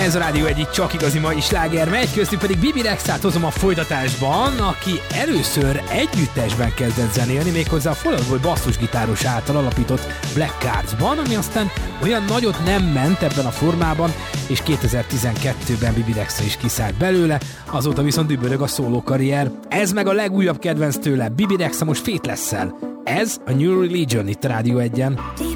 Ez a Rádió egyik csak igazi mai sláger megy, köztük pedig Bibi Rexát hozom a folytatásban, aki először együttesben kezdett zenélni, méghozzá a Fall Out Boy basszusgitáros által alapított Black Cards-ban, ami aztán olyan nagyot nem ment ebben a formában, és 2012-ben Bibi Rexa is kiszállt belőle, azóta viszont dübörög a szóló karrier. Ez meg a legújabb kedvenc tőle, Bibi Rexa most Faithless-szel. Ez a New Religion itt a Rádió 1-en.